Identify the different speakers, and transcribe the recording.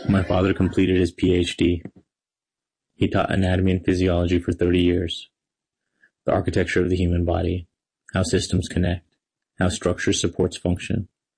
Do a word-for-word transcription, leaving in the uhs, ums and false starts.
Speaker 1: My father completed his P H D. He taught anatomy and physiology for thirty years. The architecture of the human body, how systems connect, how structure supports function,